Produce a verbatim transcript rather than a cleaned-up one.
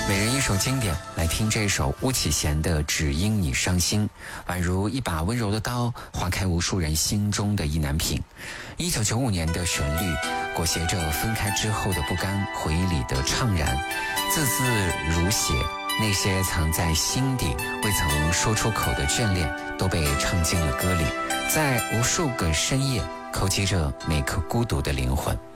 每人一首经典，来听这首巫启贤的《只因你伤心》，宛如一把温柔的刀，划开无数人心中的意难平。一九九五年的旋律，裹挟着分开之后的不甘，回忆里的怅然，字字如写，那些藏在心底未曾说出口的眷恋，都被唱进了歌里，在无数个深夜叩击着每颗孤独的灵魂。